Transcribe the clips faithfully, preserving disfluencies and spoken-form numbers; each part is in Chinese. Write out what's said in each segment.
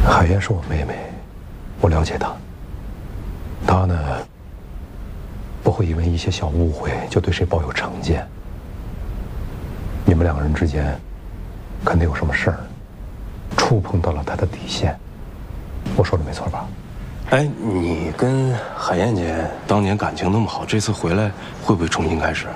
海燕是我妹妹，我了解她。她呢，不会因为一些小误会就对谁抱有成见。你们两个人之间肯定有什么事儿，触碰到了她的底线。我说的没错吧？ 哎，你跟海燕姐当年感情那么好，这次回来会不会重新开始？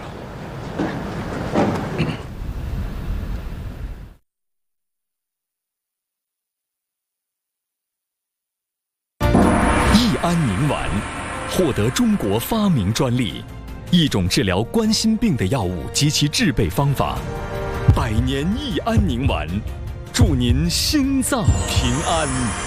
益安宁丸获得中国发明专利，一种治疗冠心病的药物及其制备方法。百年益安宁丸，祝您心脏平安。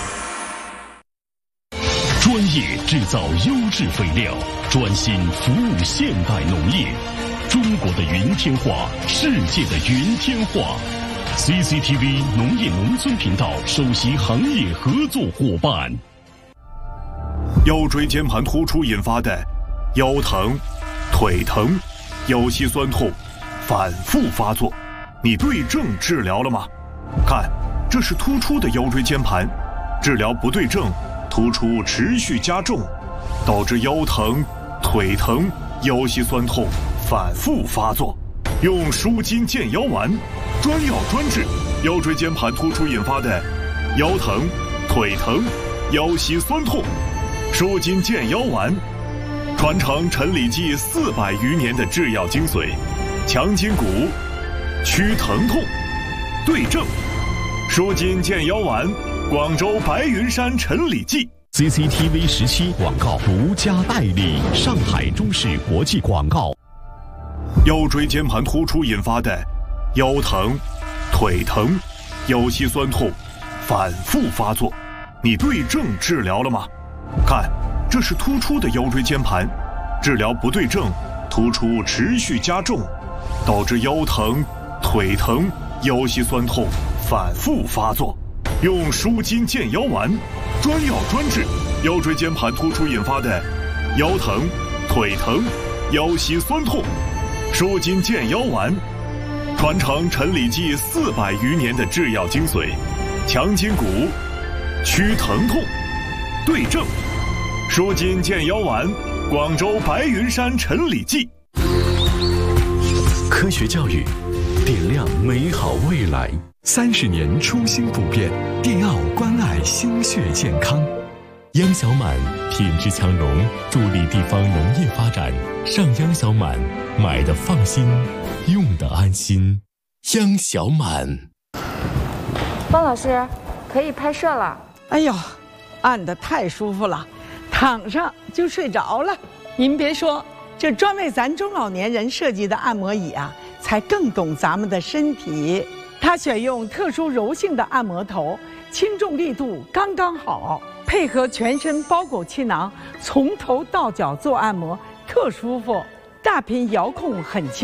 专业制造优质肥料，专心服务现代农业。中国的云天化，世界的云天化。C C T V 农业农村频道首席行业合作伙伴。 腰椎间盘突出引发的腰疼、腿疼、腰膝酸痛反复发作，你对症治疗了吗？看，这是突出的腰椎间盘，治疗不对症，突出持续加重，导致腰疼、腿疼、腰膝酸痛反复发作。用舒筋健腰丸，专药专治腰椎间盘突出引发的腰疼、腿疼、腰膝酸痛。舒筋健腰丸，传承陈李济四百余年的制药精髓，强筋骨，祛疼痛，对症。舒筋健腰丸，广州白云山陈李济。 C C T V 十七广告独家代理，上海中视国际广告。 腰椎间盘突出引发的腰疼、腿疼、腰膝酸痛反复发作，你对症治疗了吗？看，这是突出的腰椎间盘，治疗不对症，突出持续加重，导致腰疼、腿疼、腰膝酸痛反复发作。用舒筋健腰丸，专药专治腰椎间盘突出引发的腰疼、腿疼、腰膝酸痛。舒筋健腰丸，传承陈李济四百余年的制药精髓，强筋骨，祛疼痛，对症。舒筋健腰丸，广州白云山陈李济。 科学教育，点亮美好未来。三十年初心不变，电奥关爱心血健康。央小满品质强融，助力地方农业发展。上央小满，买的放心，用的安心。央小满。 方老师，可以拍摄了。 哎呦，按得太舒服了，躺上就睡着了。您别说，这专为咱中老年人设计的按摩椅啊，才更懂咱们的身体。它选用特殊柔性的按摩头，轻重力度刚刚好，配合全身包裹气囊，从头到脚做按摩特舒服。大屏遥控很轻。